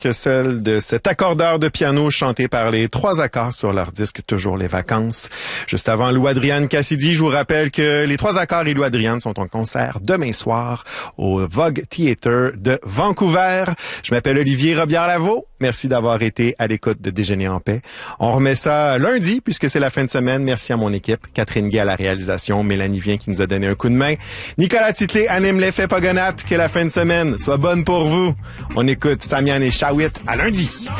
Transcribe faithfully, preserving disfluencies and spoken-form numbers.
que celle de cet accordeur de piano chanté par les trois accords sur leur disque Toujours les vacances. Juste avant Lou Adrian Cassidy, je vous rappelle que les trois accords et Lou Adrian sont en concert demain soir au Vogue Theatre de Vancouver. Je m'appelle Olivier Robillard-Lavaux. Merci d'avoir été à l'écoute de Déjeuner en paix. On remet ça lundi puisque c'est la fin de semaine. Merci à mon équipe. Catherine Guay à la réalisation, Mélanie Vien qui nous a donné un coup de main. Nicolas Titlé anime l'effet Pogonat. Que la fin de semaine soit bonne pour vous. On écoute Stamian et Shawit à lundi.